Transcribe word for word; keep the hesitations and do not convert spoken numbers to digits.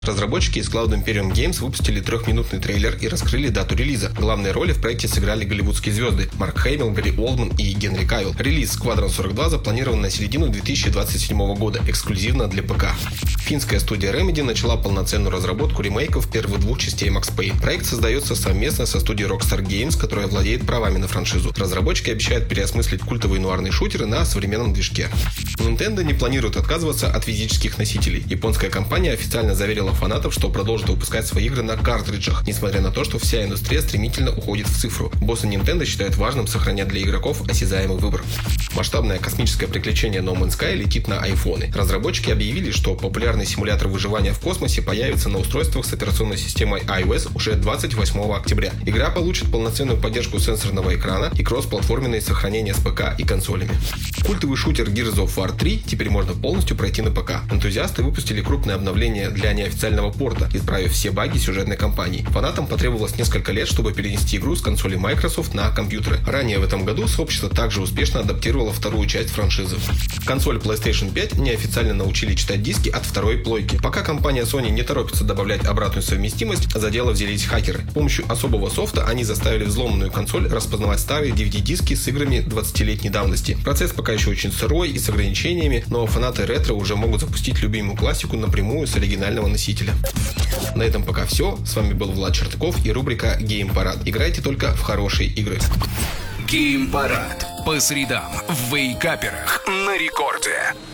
Разработчики из Cloud Imperium Games выпустили трехминутный трейлер и раскрыли дату релиза. Главные роли в проекте сыграли голливудские звезды Марк Хэмилл, Гарри Олдман и Генри Кавилл. Релиз Squadron сорок два запланирован на середину две тысячи двадцать седьмого года, эксклюзивно для ПК. Финская студия Remedy начала полноценную разработку ремейков первых двух частей Max Payne. Проект создается совместно со студией Rockstar Games, которая владеет правами на франшизу. Разработчики обещают переосмыслить культовые нуарные шутеры на современном движке. Nintendo не планирует отказываться от физических носителей. Японская компания официально заверила фанатов, что продолжит выпускать свои игры на картриджах, несмотря на то, что вся индустрия стремительно уходит в цифру. Боссы Nintendo считают важным сохранять для игроков осязаемый выбор. Масштабное космическое приключение No Man's Sky летит на айфоны. Разработчики объявили, что популярный симулятор выживания в космосе появится на устройствах с операционной системой iOS уже двадцать восьмого октября. Игра получит полноценную поддержку сенсорного экрана и кросс-платформенное сохранение с ПК и консолями. Культовый шутер Gears of War три теперь можно полностью пройти на ПК. Энтузиасты выпустили крупное обновление для неофициального порта, исправив все баги сюжетной кампании. Фанатам потребовалось несколько лет, чтобы перенести игру с консоли Microsoft на компьютеры. Ранее в этом году сообщество также успешно адаптировало вторую часть франшизы. Консоль PlayStation пять неофициально научили читать диски от второй плойки. Пока компания Sony не торопится добавлять обратную совместимость, за дело взялись хакеры. С помощью особого софта они заставили взломанную консоль распознавать старые ди ви ди-диски с играми двадцатилетней давности. Процесс пока еще очень сырой и с ограничениями, но фанаты ретро уже могут запустить любимую классику напрямую с оригинального носителя. На этом пока все. С вами был Влад Чертаков и рубрика Геймпарад. Играйте только в хорошие игры. Геймпарад. По средам в вейкаперах на рекорде.